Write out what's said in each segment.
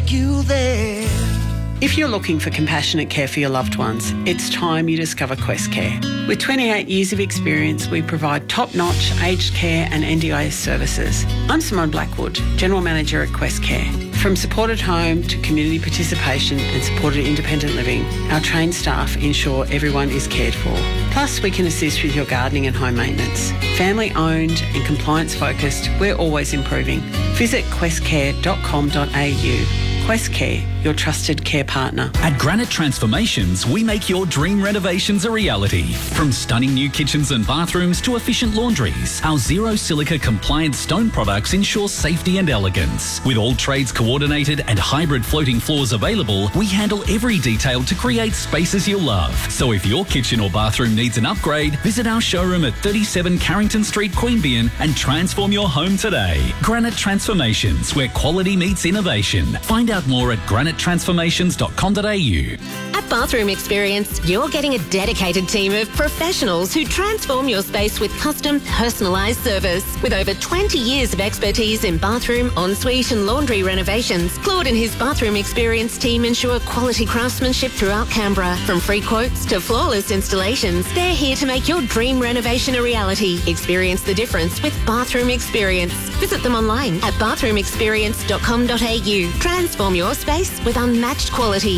take you there. If you're looking for compassionate care for your loved ones, it's time you discover Quest Care. With 28 years of experience, we provide top-notch aged care and NDIS services. I'm Simone Blackwood, General Manager at Quest Care. From supported home to community participation and supported independent living, our trained staff ensure everyone is cared for. Plus, we can assist with your gardening and home maintenance. Family-owned and compliance-focused, we're always improving. Visit questcare.com.au. Quest Care, your trusted care partner. At Granite Transformations, we make your dream renovations a reality. From stunning new kitchens and bathrooms to efficient laundries, our zero silica compliant stone products ensure safety and elegance. With all trades coordinated and hybrid floating floors available, we handle every detail to create spaces you'll love. So if your kitchen or bathroom needs an upgrade, visit our showroom at 37 Carrington Street, Queanbeyan and transform your home today. Granite Transformations, where quality meets innovation. Find out more at granitetransformations.com.au. At Bathroom Experience, you're getting a dedicated team of professionals who transform your space with custom, personalised service. With over 20 years of expertise in bathroom, ensuite and laundry renovations, Claude and his Bathroom Experience team ensure quality craftsmanship throughout Canberra. From free quotes to flawless installations, they're here to make your dream renovation a reality. Experience the difference with Bathroom Experience. Visit them online at bathroomexperience.com.au. Transform your space with unmatched quality.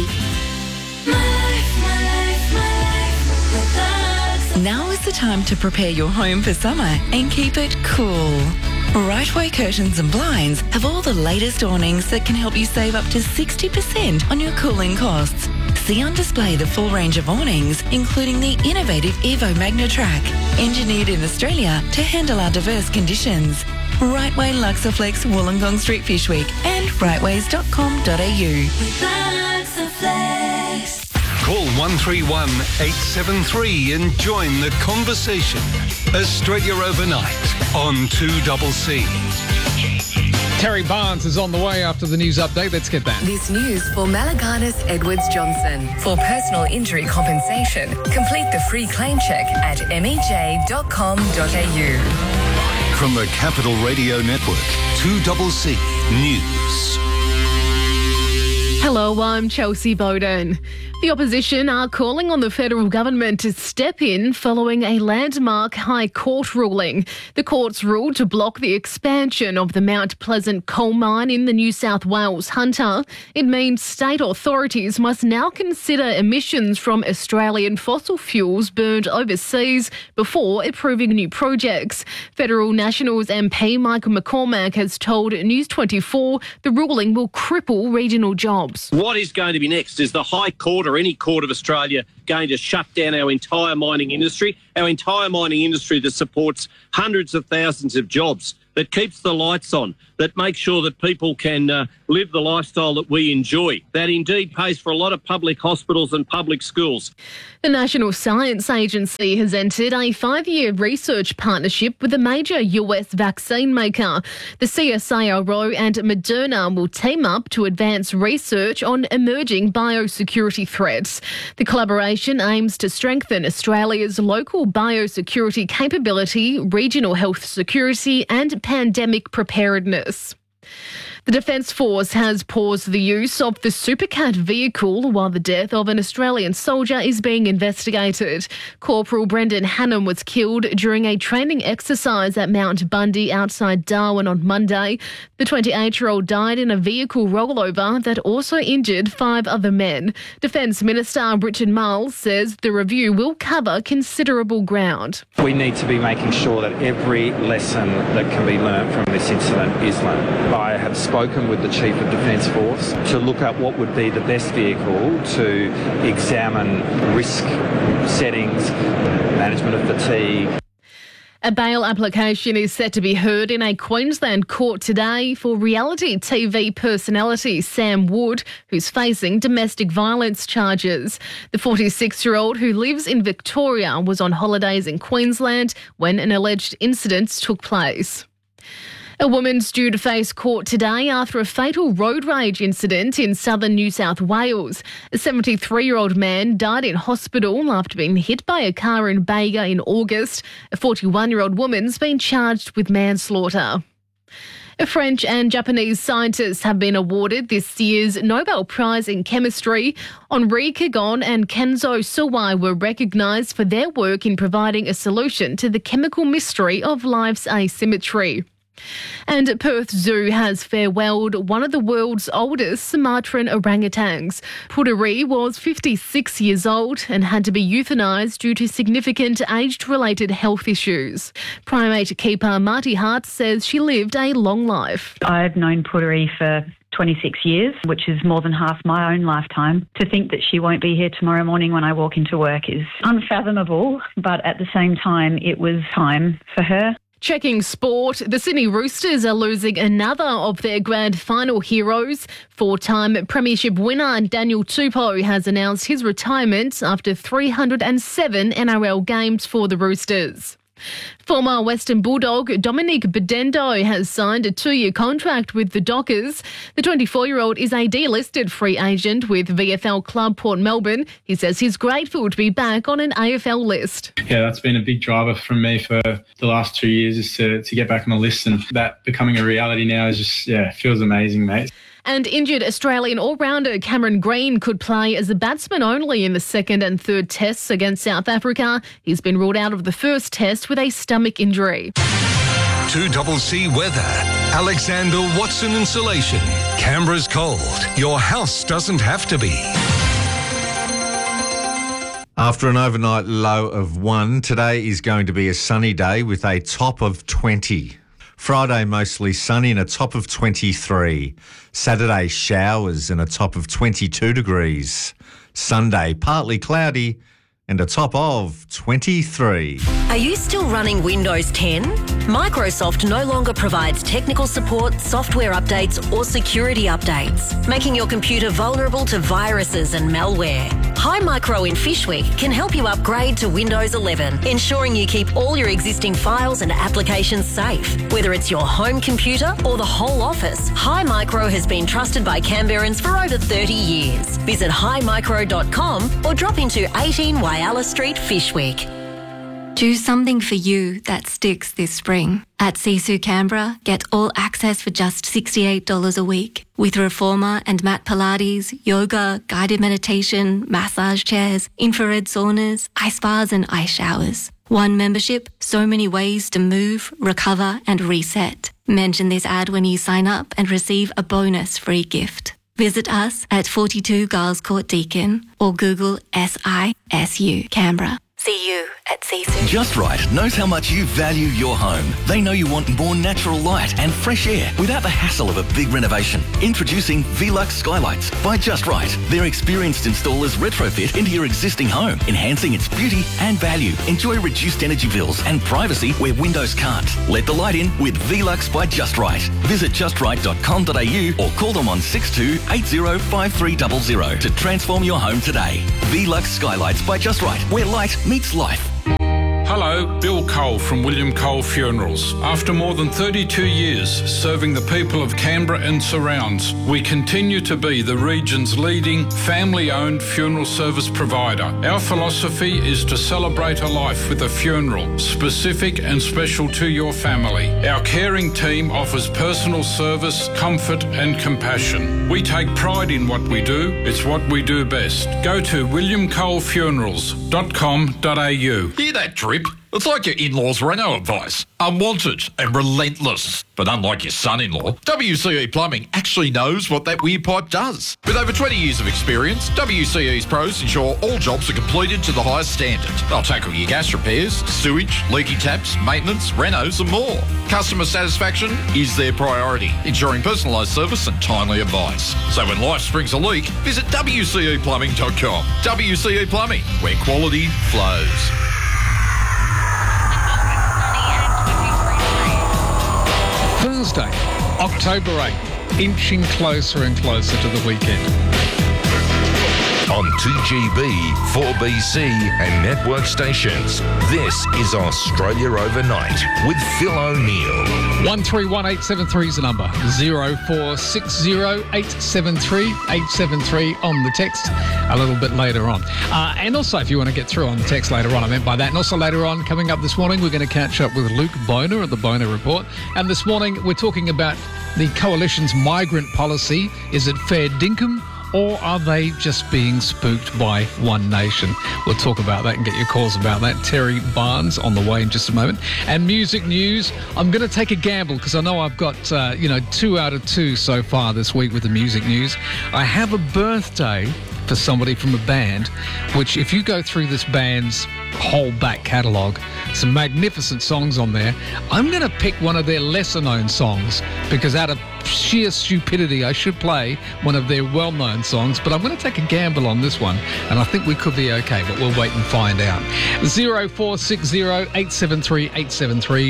Now is the time to prepare your home for summer and keep it cool. Rightway Curtains and Blinds have all the latest awnings that can help you save up to 60% on your cooling costs. See on display the full range of awnings, including the innovative Evo MagnaTrack, engineered in Australia to handle our diverse conditions. Rightway Luxaflex Wollongong Street Fish Week and rightways.com.au. Call 131 873 and join the conversation. Australia Overnight on 2CC. Terry Barnes is on the way after the news update. Let's get that. This news for Malaganas Edwards Johnson. For personal injury compensation, complete the free claim check at mej.com.au. From the Capital Radio Network, 2CC News. Hello, I'm Chelsea Bowden. The opposition are calling on the federal government to step in following a landmark High Court ruling. The court's ruled to block the expansion of the Mount Pleasant coal mine in the New South Wales Hunter. It means state authorities must now consider emissions from Australian fossil fuels burned overseas before approving new projects. Federal Nationals MP Michael McCormack has told News 24 the ruling will cripple regional jobs. What is going to be next? Is the High Court or any court of Australia going to shut down our entire mining industry that supports hundreds of thousands of jobs, that keeps the lights on, that makes sure that people can live the lifestyle that we enjoy, that indeed pays for a lot of public hospitals and public schools? The National Science Agency has entered a 5-year research partnership with a major US vaccine maker. The CSIRO and Moderna will team up to advance research on emerging biosecurity threats. The collaboration aims to strengthen Australia's local biosecurity capability, regional health security and pandemic preparedness. The Defence Force has paused the use of the Supercat vehicle while the death of an Australian soldier is being investigated. Corporal Brendan Hannam was killed during a training exercise at Mount Bundy outside Darwin on Monday. The 28-year-old died in a vehicle rollover that also injured 5 other men. Defence Minister Richard Marles says the review will cover considerable ground. We need to be making sure that every lesson that can be learnt from this incident is learnt. I have spoken with the Chief of Defence Force to look at what would be the best vehicle to examine risk settings, management of fatigue. A bail application is set to be heard in a Queensland court today for reality TV personality Sam Wood, who's facing domestic violence charges. The 46-year-old who lives in Victoria was on holidays in Queensland when an alleged incident took place. A woman's due to face court today after a fatal road rage incident in southern New South Wales. A 73-year-old man died in hospital after being hit by a car in Bega in August. A 41-year-old woman's been charged with manslaughter. French and Japanese scientists have been awarded this year's Nobel Prize in Chemistry. Henri Cagon and Kenzo Sawai were recognised for their work in providing a solution to the chemical mystery of life's asymmetry. And Perth Zoo has farewelled one of the world's oldest Sumatran orangutans. Puteri was 56 years old and had to be euthanised due to significant age-related health issues. Primate keeper Marty Hart says she lived a long life. I've known Puteri for 26 years, which is more than half my own lifetime. To think that she won't be here tomorrow morning when I walk into work is unfathomable, but at the same time, it was time for her. Checking sport, the Sydney Roosters are losing another of their grand final heroes. Four-time premiership winner Daniel Tupou has announced his retirement after 307 NRL games for the Roosters. Former Western Bulldog Dominic Bedendo has signed a 2-year contract with the Dockers. The 24-year-old is a delisted free agent with VFL club Port Melbourne. He says he's grateful to be back on an AFL list. Yeah, that's been a big driver from me for the last 2 years, is to get back on the list, and that becoming a reality now is just, feels amazing, mate. And injured Australian all-rounder Cameron Green could play as a batsman only in the second and third tests against South Africa. He's been ruled out of the first test with a stomach injury. 2CC weather. Alexander Watson Insulation. Canberra's cold. Your house doesn't have to be. After an overnight low of 1, today is going to be a sunny day with a top of 20. Friday, mostly sunny and a top of 23. Saturday, showers and a top of 22 degrees. Sunday, partly cloudy and a top of 23. Are you still running Windows 10? Microsoft no longer provides technical support, software updates or security updates, making your computer vulnerable to viruses and malware. Hi Micro in Fishwick can help you upgrade to Windows 11, ensuring you keep all your existing files and applications safe. Whether it's your home computer or the whole office, Hi Micro has been trusted by Canberrans for over 30 years. Visit himicro.com or drop into 18 Whyalla Street, Fishwick. Do something for you that sticks this spring. At Sisu Canberra, get all access for just $68 a week with reformer and mat Pilates, yoga, guided meditation, massage chairs, infrared saunas, ice baths and ice showers. One membership, so many ways to move, recover and reset. Mention this ad when you sign up and receive a bonus free gift. Visit us at 42 Giles Court Deakin or Google SISU Canberra. See you at Sisu. Just Right knows how much you value your home. They know you want more natural light and fresh air without the hassle of a big renovation. Introducing Velux Skylights by Just Right. Their experienced installers retrofit into your existing home, enhancing its beauty and value. Enjoy reduced energy bills and privacy where windows can't. Let the light in with Velux by Just Right. Visit justright.com.au or call them on 62 80 5300 to transform your home today. Velux Skylights by Just Right, where light meets life. Hello, Bill Cole from William Cole Funerals. After more than 32 years serving the people of Canberra and surrounds, we continue to be the region's leading family-owned funeral service provider. Our philosophy is to celebrate a life with a funeral, specific and special to your family. Our caring team offers personal service, comfort and compassion. We take pride in what we do. It's what we do best. Go to williamcolefunerals.com.au. Hear that drip? It's like your in-laws' Renault advice. Unwanted and relentless. But unlike your son-in-law, WCE Plumbing actually knows what that weird pipe does. With over 20 years of experience, WCE's pros ensure all jobs are completed to the highest standard. They'll tackle your gas repairs, sewage, leaky taps, maintenance, renos and more. Customer satisfaction is their priority, ensuring personalised service and timely advice. So when life springs a leak, visit WCEplumbing.com. WCE Plumbing, where quality flows. Thursday, October 8th, inching closer and closer to the weekend. on 2GB, 4BC and network stations. This is Australia Overnight with Phil O'Neill. 131873 is the number. 0460 873 873 on the text a little bit later on. And also, if you want to get through on the text later on, I meant by that. And also later on, coming up this morning, we're going to catch up with Luke Boner at the Boner Report. And this morning, we're talking about the Coalition's migrant policy. Is it fair dinkum? Or are they just being spooked by One Nation? We'll talk about that and get your calls about that. Terry Barnes on the way in just a moment. And music news, I'm going to take a gamble because I know I've got, 2 out of 2 so far this week with the music news. I have a birthday for somebody from a band, which if you go through this band's whole back catalogue, some magnificent songs on there. I'm going to pick one of their lesser-known songs because out of sheer stupidity, I should play one of their well-known songs, but I'm going to take a gamble on this one, and I think we could be okay, but we'll wait and find out. 0460 873 873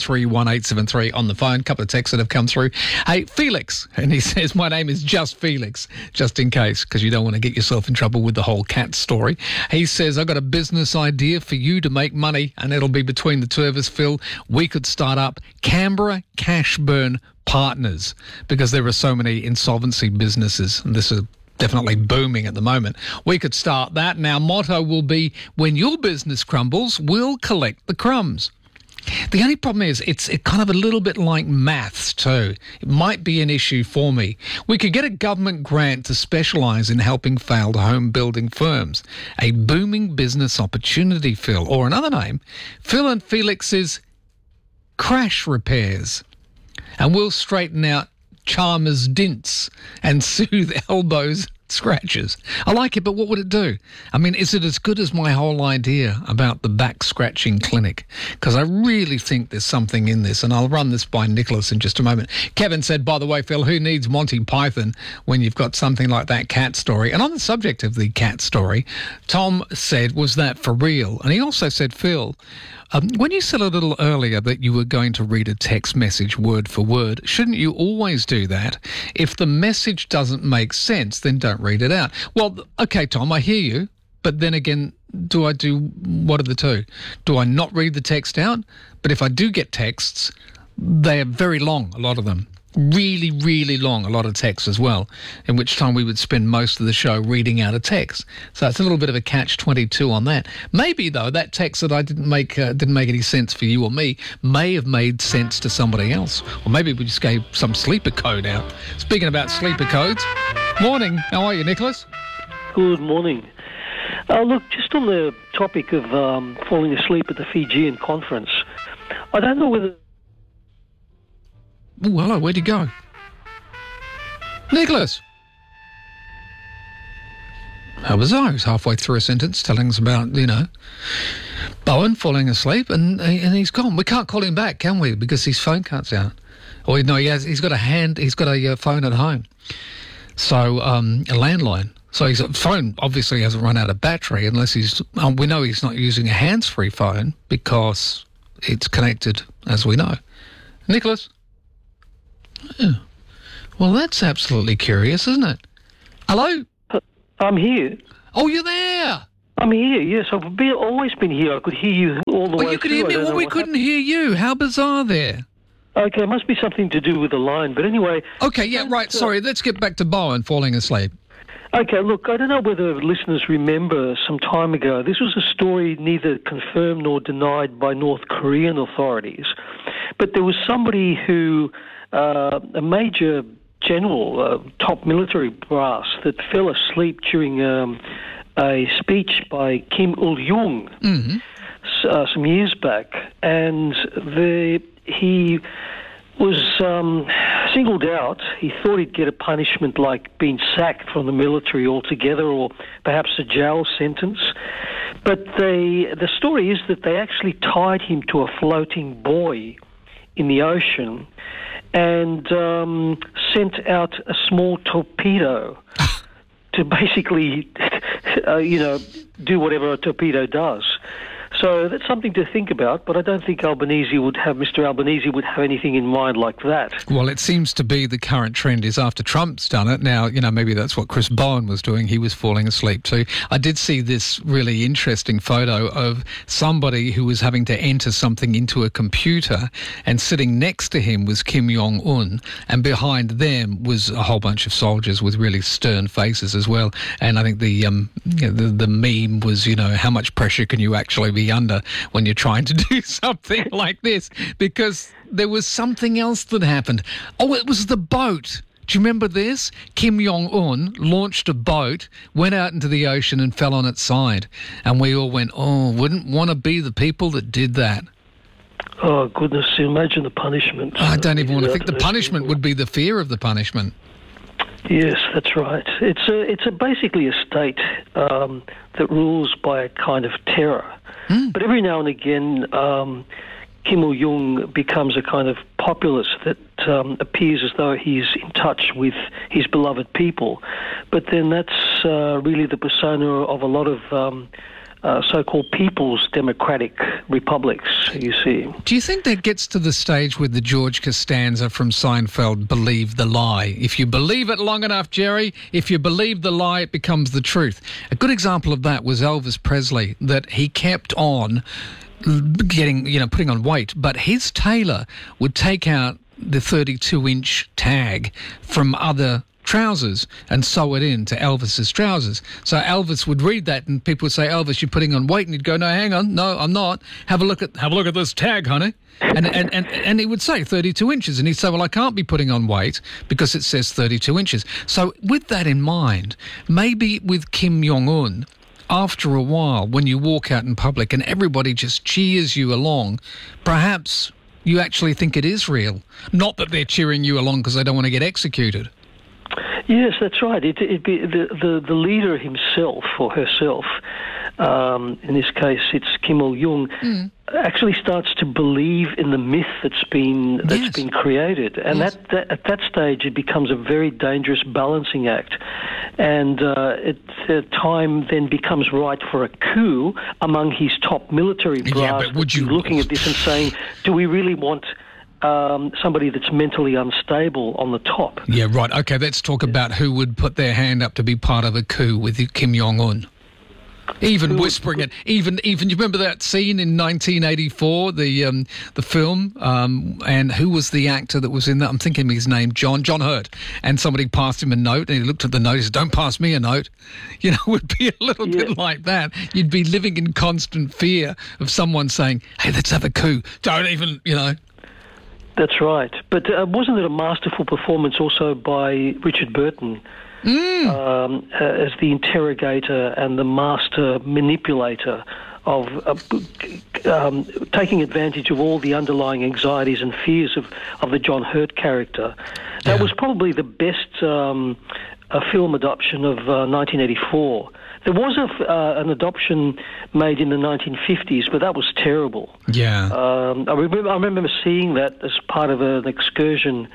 131873 on the phone. A couple of texts that have come through. Hey, Felix, and he says, my name is just Felix, just in case, because you don't want to get yourself in trouble with the whole cat story. He says, I've got a business idea for you to make money, and it'll be between the two of us, Phil. We could start up Canberra Cash Burn Partners, because there are so many insolvency businesses, and this is definitely booming at the moment. We could start that, and our motto will be, when your business crumbles, we'll collect the crumbs. The only problem is it's kind of a little bit like maths too. It might be an issue for me. We could get a government grant to specialise in helping failed home building firms. A booming business opportunity, Phil, or another name, Phil and Felix's Crash Repairs. And we'll straighten out Chalmers' dints and soothe elbows scratches. I like it, but what would it do? I mean, is it as good as my whole idea about the back scratching clinic? Because I really think there's something in this, and I'll run this by Nicholas in just a moment. Kevin said, by the way, Phil, who needs Monty Python when you've got something like that cat story? And on the subject of the cat story, Tom said, was that for real? And he also said, Phil, when you said a little earlier that you were going to read a text message word for word, shouldn't you always do that? If the message doesn't make sense, then don't read it out. Well, okay, Tom, I hear you. But then again, do I do what of the two? Do I not read the text out? But if I do get texts, they are very long, a lot of them. Really, really long, a lot of text as well, in which time we would spend most of the show reading out a text. So it's a little bit of a catch-22 on that. Maybe, though, that text that I didn't make any sense for you or me may have made sense to somebody else. Or maybe we just gave some sleeper code out. Speaking about sleeper codes, morning. How are you, Nicholas? Good morning. Look, just on the topic of falling asleep at the Fijian conference, I don't know whether... Oh, hello, where'd you go? Nicholas! How bizarre. He was halfway through a sentence telling us about, Bowen falling asleep and he's gone. We can't call him back, can we? Because his phone cuts out. Or no, he's got a phone at home. So, a landline. So his phone obviously hasn't run out of battery unless we know he's not using a hands-free phone because it's connected, as we know. Nicholas? Yeah. Well, that's absolutely curious, isn't it? Hello? I'm here. Oh, you're there? I'm here, yes. I've always been here. I could hear you all the way through. You could hear me? Well, we couldn't hear you. How bizarre there. Okay, it must be something to do with the line. But anyway... Okay, yeah, right. Sorry, let's get back to Bowen falling asleep. Okay, look, I don't know whether listeners remember some time ago. This was a story neither confirmed nor denied by North Korean authorities. But there was somebody who... a major general, top military brass, that fell asleep during a speech by Kim Il-jung some years back, and he was singled out. He thought he'd get a punishment like being sacked from the military altogether, or perhaps a jail sentence. But the story is that they actually tied him to a floating buoy in the ocean and sent out a small torpedo to basically, do whatever a torpedo does. So that's something to think about, but I don't think Mr. Albanese would have anything in mind like that. Well, it seems to be the current trend is after Trump's done it. Now, maybe that's what Chris Bowen was doing. He was falling asleep too. I did see this really interesting photo of somebody who was having to enter something into a computer, and sitting next to him was Kim Jong-un, and behind them was a whole bunch of soldiers with really stern faces as well. And I think the meme was, how much pressure can you actually be under when you're trying to do something like this? Because there was something else that happened. Oh, it was the boat. Do you remember this? Kim Jong-un launched a boat, went out into the ocean and fell on its side. And we all went, wouldn't want to be the people that did that. Oh, goodness, imagine the punishment. I don't even want to think. The punishment would be the fear of the punishment. Yes, that's right. It's basically a state that rules by a kind of terror. But every now and again, Kim Il-jung becomes a kind of populist that appears as though he's in touch with his beloved people. But then that's really the persona of a lot of so-called people's democratic republics, you see. Do you think that gets to the stage with the George Costanza from Seinfeld, believe the lie? If you believe it long enough, Jerry, if you believe the lie, it becomes the truth. A good example of that was Elvis Presley, that he kept on putting on weight, but his tailor would take out the 32-inch tag from other trousers and sew it into Elvis's trousers. So Elvis would read that and people would say, Elvis, you're putting on weight, and he'd go, no, hang on, no, I'm not. Have a look at this tag, honey. And he would say 32 inches, and he'd say, well, I can't be putting on weight because it says 32 inches. So with that in mind, maybe with Kim Jong-un, after a while, when you walk out in public and everybody just cheers you along, perhaps you actually think it is real. Not that they're cheering you along because they don't want to get executed. Yes, that's right. It'd be the leader himself or herself. In this case, it's Kim Il-jung. Actually starts to believe in the myth that's been created, and at that stage, it becomes a very dangerous balancing act. And time then becomes right for a coup among his top military brass. Yeah, but would you looking at this and saying, do we really want somebody that's mentally unstable on the top? Yeah, right. Okay, let's talk about who would put their hand up to be part of a coup with Kim Jong-un. Even whispering it, even you remember that scene in 1984, the film, and who was the actor that was in that? I'm thinking his name, John Hurt, and somebody passed him a note, and he looked at the note, he said, don't pass me a note. It would be a little bit like that. You'd be living in constant fear of someone saying, hey, let's have a coup. Don't even, That's right. But wasn't it a masterful performance also by Richard Burton? As the interrogator and the master manipulator of taking advantage of all the underlying anxieties and fears of the John Hurt character. That was probably the best film adoption of 1984. There was an adoption made in the 1950s, but that was terrible. Yeah. I remember seeing that as part of an excursion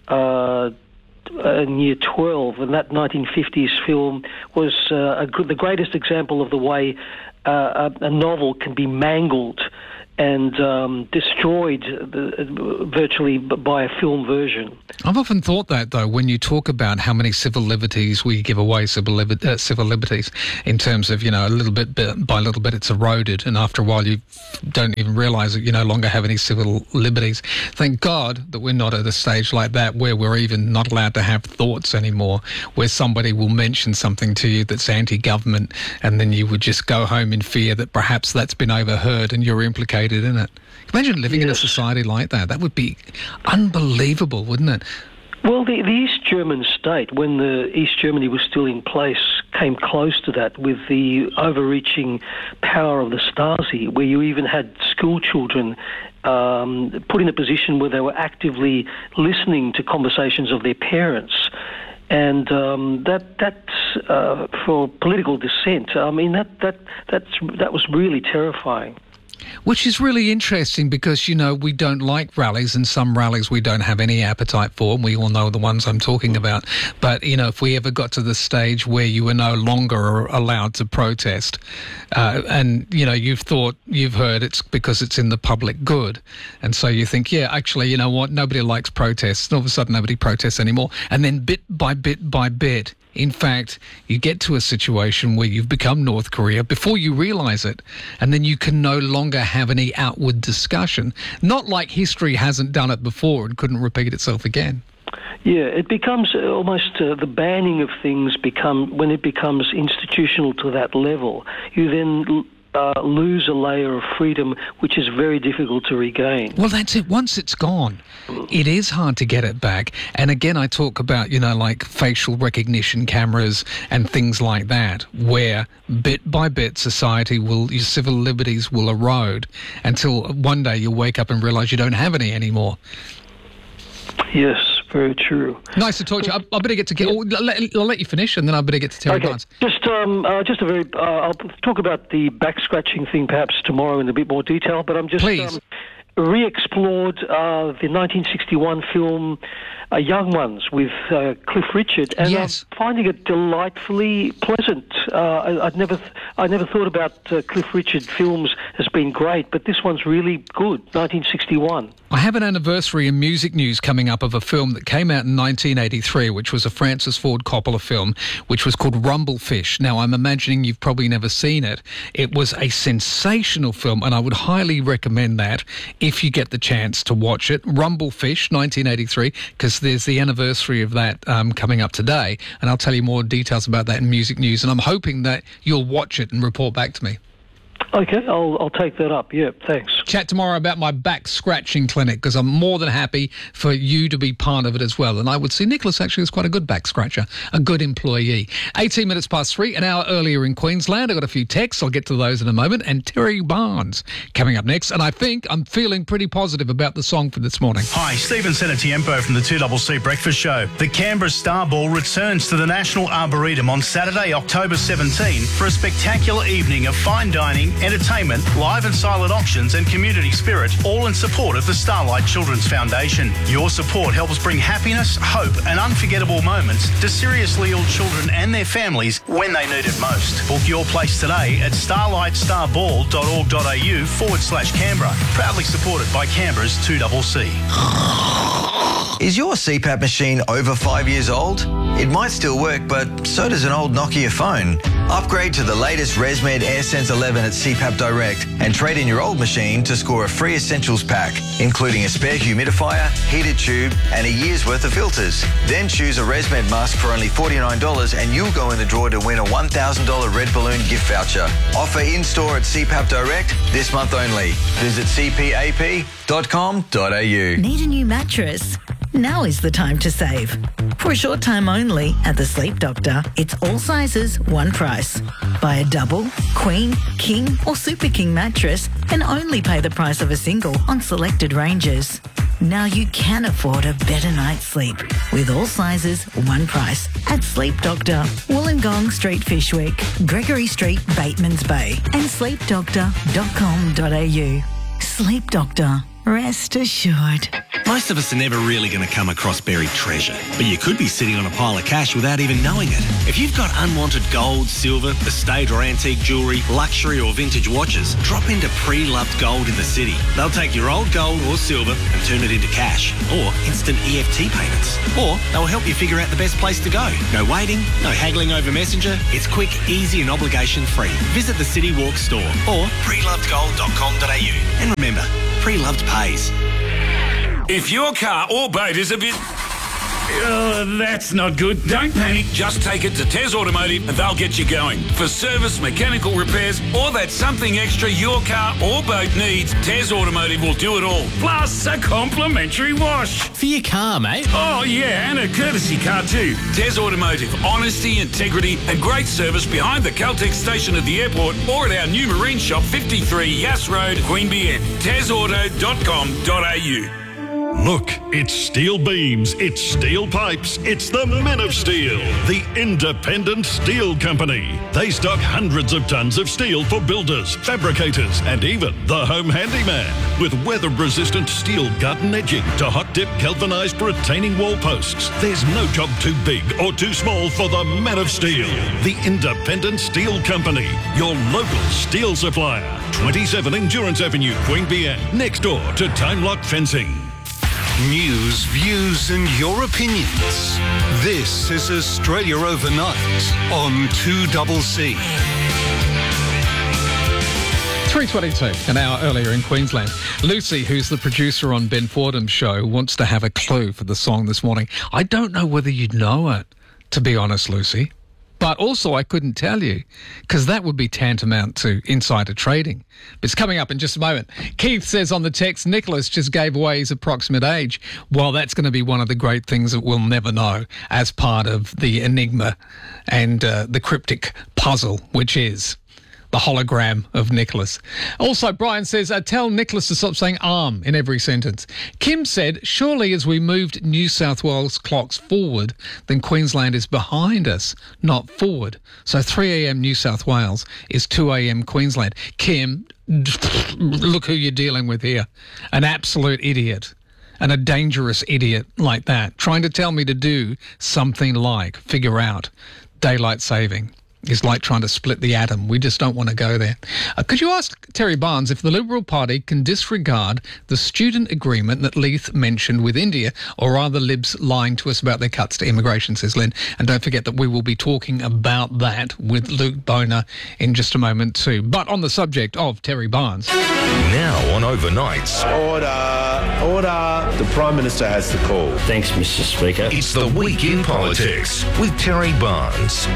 in year 12, and that 1950s film was the greatest example of the way a novel can be mangled and destroyed virtually by a film version. I've often thought that, though, when you talk about how many civil liberties we give away, civil liberties, in terms of, a little bit by little bit it's eroded, and after a while you don't even realise that you no longer have any civil liberties. Thank God that we're not at a stage like that where we're even not allowed to have thoughts anymore, where somebody will mention something to you that's anti-government, and then you would just go home in fear that perhaps that's been overheard and you're implicated in it. Imagine living in a society like that. That would be unbelievable, wouldn't it? Well, the East German state, when the East Germany was still in place, came close to that with the overreaching power of the Stasi, where you even had school children put in a position where they were actively listening to conversations of their parents. And that's for political dissent. I mean, that was really terrifying. Which is really interesting because, you know, we don't like rallies, and some rallies we don't have any appetite for, and we all know the ones I'm talking about. But, you know, if we ever got to the stage where you were no longer allowed to protest, and, you know, you've heard it's because it's in the public good, and so you think, yeah, actually, you know what, nobody likes protests, and all of a sudden nobody protests anymore. And then bit by bit, in fact, you get to a situation where you've become North Korea before you realise it, and then you can no longer have any outward discussion. Not like history hasn't done it before and couldn't repeat itself again. Yeah, it becomes almost the banning of things when it becomes institutional to that level, you then lose a layer of freedom which is very difficult to regain. Well, that's it. Once it's gone, it is hard to get it back. And again, I talk about, you know, like facial recognition cameras and things like that, where bit by bit your civil liberties will erode until one day you'll wake up and realise you don't have any anymore. Yes, very true. Nice to talk to you. I better get to I'll let you finish, and then I better get to Terry Barnes. I'll talk about the back scratching thing perhaps tomorrow in a bit more detail. But I'm just re-explored the 1961 film Young Ones with Cliff Richard, and I'm finding it delightfully pleasant. I never thought about Cliff Richard films as being great, but this one's really good. 1961. I have an anniversary in music news coming up of a film that came out in 1983, which was a Francis Ford Coppola film, which was called Rumblefish. Now, I'm imagining you've probably never seen it. It was a sensational film, and I would highly recommend that if you get the chance to watch it. Rumblefish, 1983, because there's the anniversary of that coming up today, and I'll tell you more details about that in music news, and I'm hoping that you'll watch it and report back to me. Okay, I'll take that up. Yeah, thanks. Chat tomorrow about my back scratching clinic, because I'm more than happy for you to be part of it as well. And I would see Nicholas actually is quite a good back scratcher, a good employee. 18 minutes past 3, an hour earlier in Queensland. I got a few texts. I'll get to those in a moment. And Terry Barnes coming up next. And I think I'm feeling pretty positive about the song for this morning. Hi, Stephen Senatiempo from the 2CC Breakfast Show. The Canberra Star Ball returns to the National Arboretum on Saturday, October 17 for a spectacular evening of fine dining, entertainment, live and silent auctions and community spirit, all in support of the Starlight Children's Foundation. Your support helps bring happiness, hope and unforgettable moments to seriously ill children and their families when they need it most. Book your place today at starlightstarBall.org.au/Canberra. Proudly supported by Canberra's 2CC. Is your CPAP machine over 5 years old? It might still work, but so does an old Nokia phone. Upgrade to the latest ResMed AirSense 11 at CPAP Direct and trade in your old machine to score a free essentials pack, including a spare humidifier, heated tube and a year's worth of filters. Then choose a ResMed mask for only $49 and you'll go in the draw to win a $1,000 Red Balloon gift voucher. Offer in-store at CPAP Direct this month only. Visit cpap.com.au. Need a new mattress? Now is the time to save. For a short time only at the Sleep Doctor, it's all sizes, one price. Buy a double, queen, king or super king mattress and only pay the price of a single on selected ranges. Now you can afford a better night's sleep with all sizes, one price at Sleep Doctor, Wollongong Street, Fishwick, Gregory Street, Batemans Bay and sleepdoctor.com.au. Sleep Doctor. Rest assured. Most of us are never really going to come across buried treasure, but you could be sitting on a pile of cash without even knowing it. If you've got unwanted gold, silver, estate or antique jewellery, luxury or vintage watches, drop into Pre-Loved Gold in the city. They'll take your old gold or silver and turn it into cash or instant EFT payments. Or they'll help you figure out the best place to go. No waiting, no haggling over Messenger. It's quick, easy and obligation free. Visit the City Walk store or prelovedgold.com.au. And remember, Pre-Loved pays. If your car or boat is a bit... that's not good. Don't panic. Just take it to Tez Automotive and they'll get you going. For service, mechanical repairs, or that something extra your car or boat needs, Tez Automotive will do it all. Plus a complimentary wash. For your car, mate. Oh, yeah, and a courtesy car too. Tez Automotive. Honesty, integrity and great service behind the Caltex station at the airport or at our new marine shop, 53 Yass Road, Queanbeyan. TezAuto.com.au. Look, it's steel beams, it's steel pipes, it's the Men of Steel, the independent steel company. They stock hundreds of tons of steel for builders, fabricators, and even the home handyman. With weather-resistant steel garden edging to hot-dip galvanised retaining wall posts, there's no job too big or too small for the Men of Steel, the independent steel company, your local steel supplier. 27 Endurance Avenue, Queanbeyan, next door to Time Lock Fencing. News, views and your opinions. This is Australia Overnight on 2CC. 3:22, an hour earlier in Queensland. Lucy, who's the producer on Ben Fordham's show, wants to have a clue for the song this morning. I don't know whether you'd know it, to be honest, Lucy. But also I couldn't tell you, because that would be tantamount to insider trading. But it's coming up in just a moment. Keith says on the text, Nicholas just gave away his approximate age. Well, that's going to be one of the great things that we'll never know as part of the enigma and the cryptic puzzle, which is the hologram of Nicholas. Also, Brian says, tell Nicholas to stop saying arm in every sentence. Kim said, surely as we moved New South Wales clocks forward, then Queensland is behind us, not forward. So 3 a.m. New South Wales is 2 a.m. Queensland. Kim, look who you're dealing with here. An absolute idiot. And a dangerous idiot like that, trying to tell me to do something like figure out daylight saving. Is like trying to split the atom. We just don't want to go there. Could you ask Terry Barnes if the Liberal Party can disregard the student agreement that Leith mentioned with India, or are the Libs lying to us about their cuts to immigration, says Lynn. And don't forget that we will be talking about that with Luke Boner in just a moment too. But on the subject of Terry Barnes. Now on Overnights. Order. The Prime Minister has the call. Thanks, Mr. Speaker. It's the Week in Politics with Terry Barnes.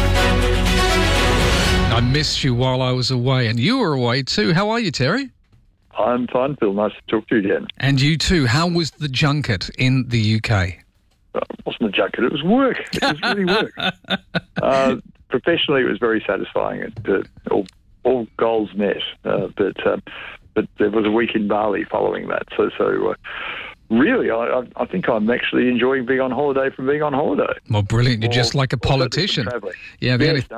I missed you while I was away, and you were away too. How are you, Terry? I'm fine, Phil. Nice to talk to you again. And you too. How was the junket in the UK? It wasn't a junket. It was work. It was really work. Professionally, it was very satisfying. All goals met. But there was a week in Bali following that. So really, I think I'm actually enjoying being on holiday from being on holiday. Well, brilliant. You're just like a politician. Yeah,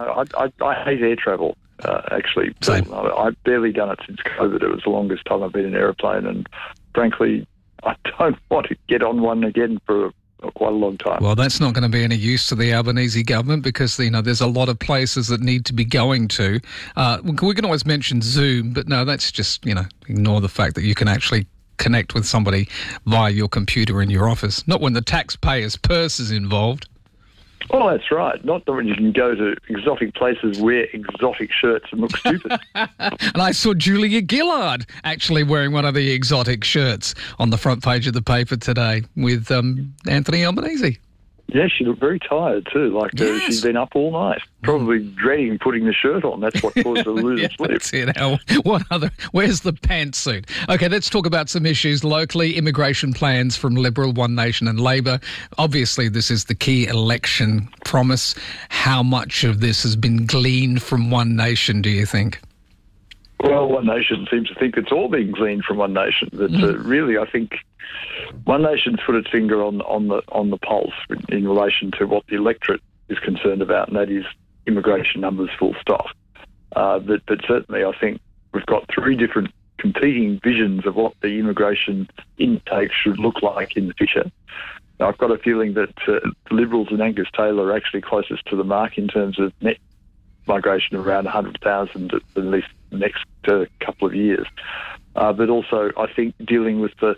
I hate air travel, actually. Same. I've barely done it since COVID. It was the longest time I've been in an aeroplane, and frankly, I don't want to get on one again for quite a long time. Well, that's not going to be any use to the Albanese government because, there's a lot of places that need to be going to. We can always mention Zoom, but no, that's just, ignore the fact that you can actually connect with somebody via your computer in your office. Not when the taxpayer's purse is involved. Oh, that's right. Not that you can go to exotic places, wear exotic shirts and look stupid. And I saw Julia Gillard actually wearing one of the exotic shirts on the front page of the paper today with Anthony Albanese. Yeah, she looked very tired too, she'd been up all night, probably dreading putting the shirt on. That's what caused her to lose sleep. That's it. Where's the pantsuit? Okay, let's talk about some issues locally. Immigration plans from Liberal, One Nation and Labor. Obviously, this is the key election promise. How much of this has been gleaned from One Nation, do you think? Well, One Nation seems to think it's all being gleaned from One Nation. But really, I think One Nation's put its finger on the pulse in relation to what the electorate is concerned about, and that is immigration numbers, full stop. But certainly, I think we've got three different competing visions of what the immigration intake should look like in the future. Now, I've got a feeling that the Liberals and Angus Taylor are actually closest to the mark in terms of net migration around 100,000 at least the next couple of years. But also, I think dealing with the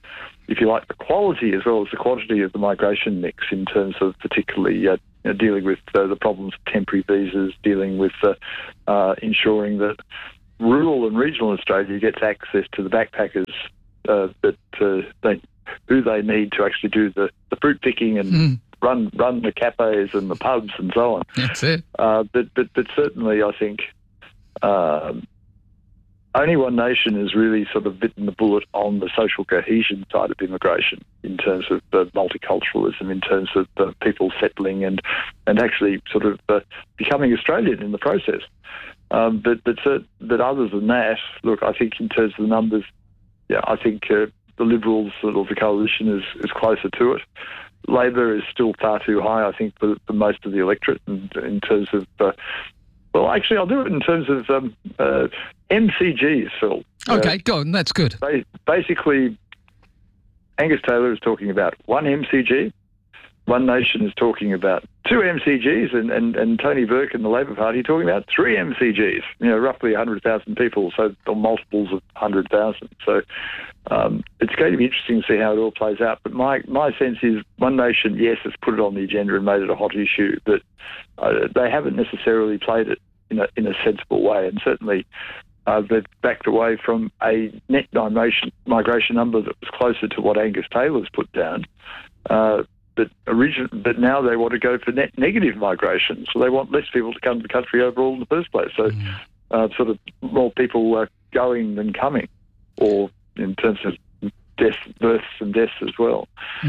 quality as well as the quantity of the migration mix in terms of particularly dealing with the problems of temporary visas, dealing with ensuring that rural and regional Australia gets access to the backpackers who they need to actually do the fruit picking and run the cafes and the pubs and so on. That's it. But certainly, I think only One Nation has really sort of bitten the bullet on the social cohesion side of immigration in terms of multiculturalism, in terms of people settling and actually sort of becoming Australian in the process. But other than that, look, I think in terms of the numbers, I think the Liberals or the coalition is closer to it. Labor is still far too high, I think, for most of the electorate in terms of... well, actually, I'll do it in terms of MCGs, Phil. Okay, go on. That's good. Basically, Angus Taylor is talking about one MCG. One Nation is talking about two MCGs, and Tony Burke and the Labor Party are talking about three MCGs, roughly 100,000 people, so or multiples of 100,000. So it's going to be interesting to see how it all plays out. But my sense is One Nation, yes, has put it on the agenda and made it a hot issue, but they haven't necessarily played it in a sensible way, and certainly they've backed away from a net migration number that was closer to what Angus Taylor's put down. But now they want to go for net negative migration, so they want less people to come to the country overall in the first place. So sort of more people going than coming, or in terms of births and deaths as well.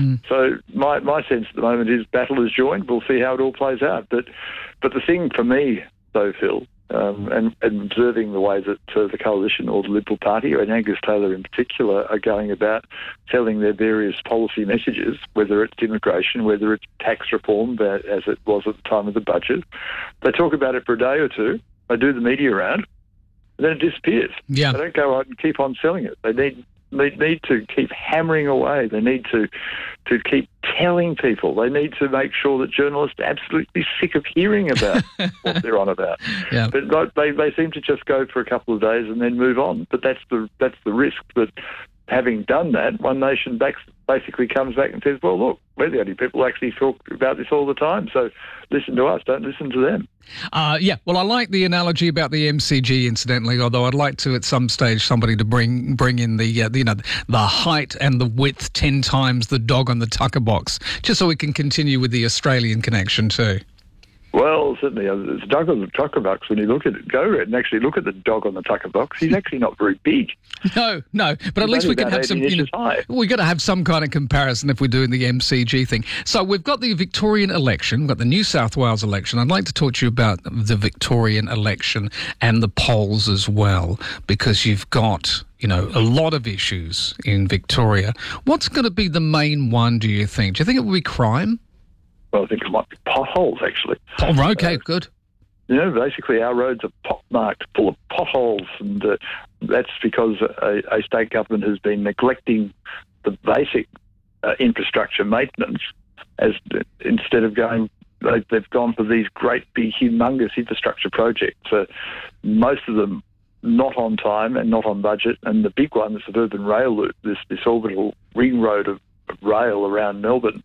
So my sense at the moment is battle is joined. We'll see how it all plays out. But the thing for me, though, Phil, and observing the way that the coalition or the Liberal Party, and Angus Taylor in particular, are going about telling their various policy messages, whether it's immigration, whether it's tax reform, as it was at the time of the budget. They talk about it for a day or two, they do the media round, and then it disappears. Yeah. They don't go out and keep on selling it. They need to keep hammering away. They need to keep telling people. They need to make sure that journalists are absolutely sick of hearing about what they're on about. Yeah. But they seem to just go for a couple of days and then move on. But that's the risk. But having done that, One Nation basically comes back and says, well, look, we're the only people who actually talk about this all the time, so listen to us, don't listen to them. Yeah, well, I like the analogy about the MCG, incidentally, although I'd like to, at some stage, somebody to bring in the height and the width 10 times the dog on the tucker box, just so we can continue with the Australian connection too. Well, certainly, it's dog on the tucker box. When you look at it, go and actually look at the dog on the tucker box. He's actually not very big. No, but at least we can have some. We've got to have some kind of comparison if we're doing the MCG thing. So we've got the Victorian election, we've got the New South Wales election. I'd like to talk to you about the Victorian election and the polls as well, because you've got a lot of issues in Victoria. What's going to be the main one, do you think? Do you think it will be crime? Well, I think it might be potholes, actually. Oh, okay, good. Basically our roads are pockmarked, full of potholes, and that's because a state government has been neglecting the basic infrastructure maintenance. Instead of they've gone for these great, big, humongous infrastructure projects. Most of them not on time and not on budget, and the big one, the suburban rail loop, this orbital ring road of rail around Melbourne,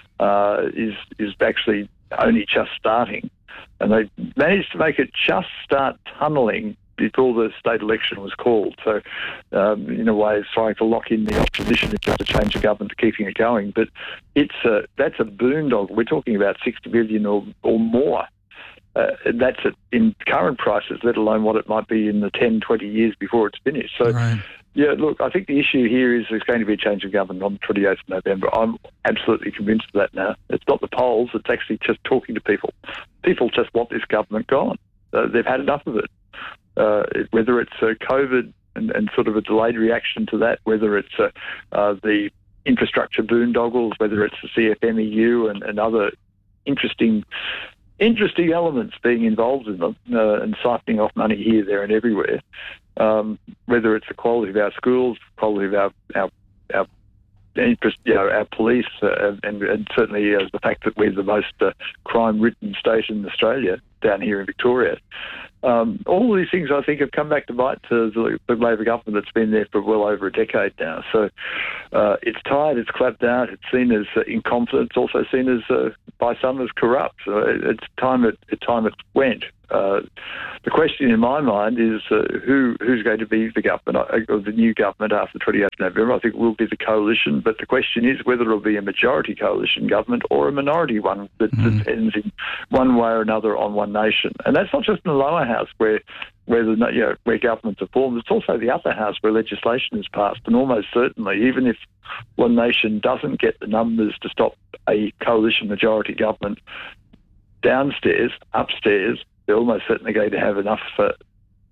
is actually only just starting. And they managed to make it just start tunnelling before the state election was called. So, in a way, it's trying to lock in the opposition to change the government to keeping it going. But that's a boondoggle. We're talking about 60 billion or more. That's in current prices, let alone what it might be in the 10, 20 years before it's finished. So, right. Yeah, look, I think the issue here is there's going to be a change of government on the 28th of November. I'm absolutely convinced of that now. It's not the polls, it's actually just talking to people. People just want this government gone. They've had enough of it. Whether it's COVID and sort of a delayed reaction to that, whether it's the infrastructure boondoggles, whether it's the CFMEU and other interesting elements being involved in them and siphoning off money here, there and everywhere. Whether it's the quality of our schools, quality of our interest, our police, and certainly the fact that we're the most crime-ridden state in Australia down here in Victoria. All of these things, I think, have come back to bite to the Labor government that's been there for well over a decade now. So it's tired, it's clapped out, it's seen as incompetent, it's also seen as by some as corrupt. So it's time it went. The question in my mind is who's going to be the government, or the new government after the 28th of November. I think it will be the coalition, but the question is whether it will be a majority coalition government or a minority one that ends in one way or another on One Nation. And that's not just in the lower house where governments are formed. It's also the upper house where legislation is passed. And almost certainly, even if One Nation doesn't get the numbers to stop a coalition majority government downstairs, upstairs, they're almost certainly going to have enough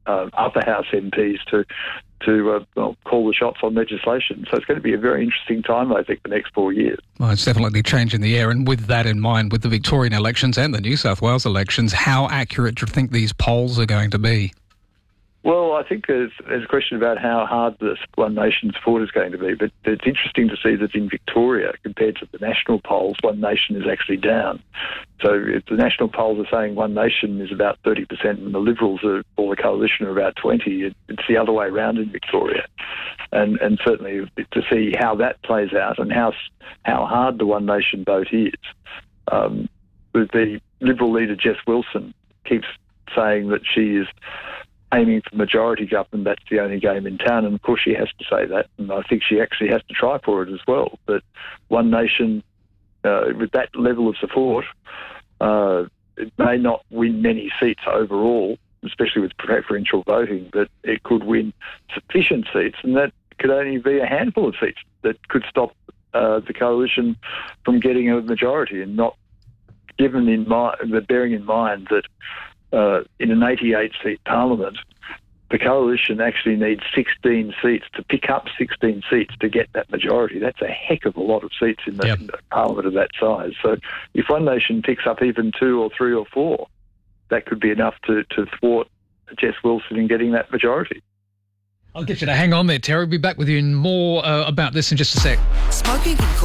upper house MPs to call the shots on legislation. So it's going to be a very interesting time, I think, the next 4 years. Well, it's definitely changing the air. And with that in mind, with the Victorian elections and the New South Wales elections, how accurate do you think these polls are going to be? Well, I think there's a question about how hard the One Nation support is going to be, but it's interesting to see that in Victoria, compared to the national polls, One Nation is actually down. So if the national polls are saying One Nation is about 30% and the Liberals or the Coalition are about 20%, it's the other way around in Victoria. And certainly to see how that plays out and how hard the One Nation vote is. The Liberal leader, Jess Wilson, keeps saying that she is aiming for majority government, that's the only game in town, and of course she has to say that, and I think she actually has to try for it as well. But One Nation, with that level of support, it may not win many seats overall, especially with preferential voting, but it could win sufficient seats, and that could only be a handful of seats that could stop the Coalition from getting a majority, and not bearing in mind that in an 88-seat parliament, the Coalition actually needs 16 seats to pick up 16 seats to get that majority. That's a heck of a lot of seats in the parliament of that size. So if One Nation picks up even 2 or 3 or 4, that could be enough to thwart Jess Wilson in getting that majority. I'll get you to hang on there, Terry. We'll be back with you more about this in just a sec. Smoking can cause